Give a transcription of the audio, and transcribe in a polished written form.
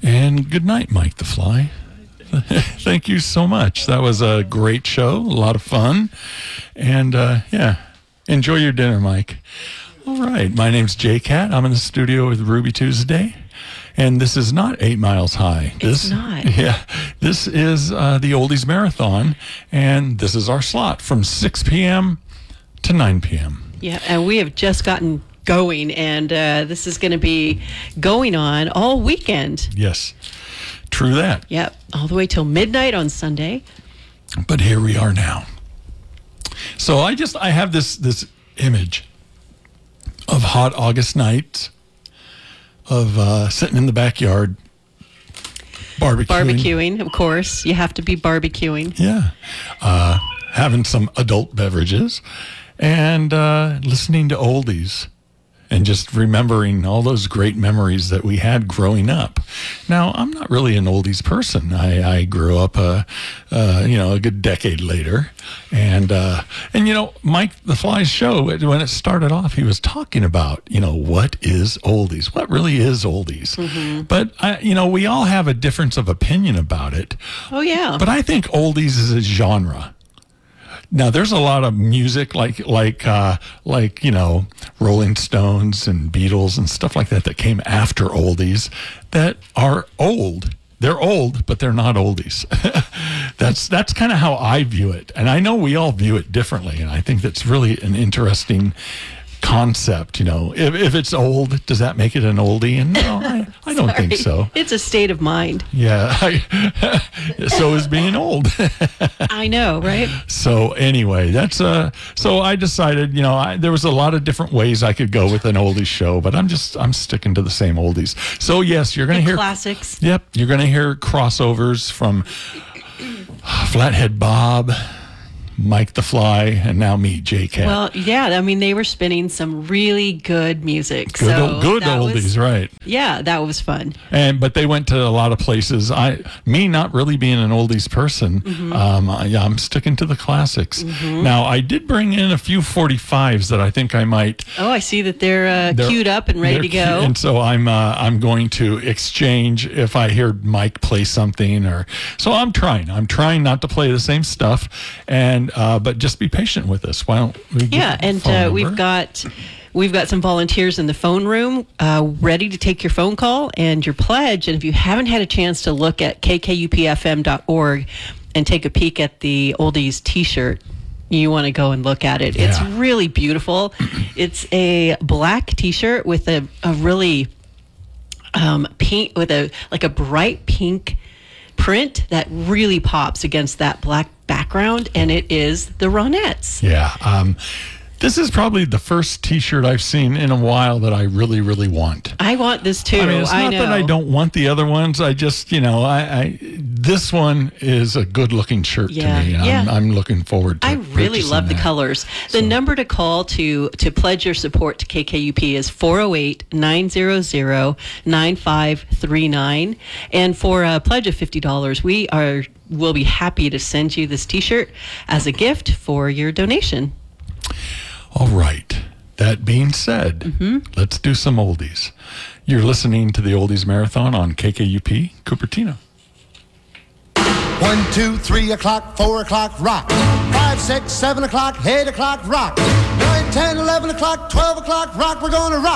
And good night, Mike the Fly. Thank you so much. That was a great show, a lot of fun. And enjoy your dinner, Mike. All right, my name's Jay Cat. I'm in the studio with Ruby Tuesday. And this is not 8 Miles High. It's not. Yeah, this is the Oldies Marathon, and this is our slot from 6 p.m. to 9 p.m. Yeah, and we have just gotten going, and this is going to be going on all weekend. Yes, true that. Yep, all the way till midnight on Sunday. But here we are now. So I have this image of hot August nights, of sitting in the backyard, Barbecuing, of course. You have to be barbecuing. Yeah. Having some adult beverages and listening to oldies and just remembering all those great memories that we had growing up. Now, I'm not really an oldies person. I grew up, a good decade later. And Mike the Fly's show, when it started off, he was talking about, what is oldies? What really is oldies? Mm-hmm. But, we all have a difference of opinion about it. Oh, yeah. But I think oldies is a genre. Now, there's a lot of music like Rolling Stones and Beatles and stuff like that came after oldies that are old. They're old, but they're not oldies. That's kind of how I view it. And I know we all view it differently. And I think that's really an interesting concept. If it's old, does that make it an oldie? And no, I don't think so. It's a state of mind. Yeah. So is being old. I know, right? So anyway, so I decided, there was a lot of different ways I could go with an oldies show, but I'm sticking to the same oldies. So yes, you're going to hear classics. Yep. You're going to hear crossovers from Flathead Bob, Mike the Fly, and now me, Jay Cat. Well, yeah, they were spinning some really good music. Good oldies, right? Yeah, that was fun. But they went to a lot of places. Me not really being an oldies person, mm-hmm. I'm sticking to the classics. Mm-hmm. Now, I did bring in a few 45s that I think I might. Oh, I see that they're queued up and ready to go. And so I'm going to exchange if I hear Mike play something, so I'm trying not to play the same stuff, and but just be patient with us. Why don't we? Yeah, and we've got some volunteers in the phone room ready to take your phone call and your pledge. And if you haven't had a chance to look at kkupfm.org and take a peek at the Oldies T-shirt, you want to go and look at it. Yeah. It's really beautiful. It's a black T-shirt with a really pink, with a bright pink print that really pops against that black background, and it is the Ronettes. Yeah. This is probably the first T-shirt I've seen in a while that I really, really want. I want this too. It's not that I don't want the other ones. I just, this one is a good-looking shirt to me. And I'm looking forward to it. I really love the colors. The number to call to pledge your support to KKUP is 408-900-9539. And for a pledge of $50, we'll be happy to send you this T-shirt as a gift for your donation. All right. That being said, mm-hmm. Let's do some oldies. You're listening to the Oldies Marathon on KKUP Cupertino. 1, 2, 3 o'clock, 4 o'clock, rock. 5, 6, 7 o'clock, 8 o'clock, rock. 9, 10, 11 o'clock, 12 o'clock, rock. We're going to rock.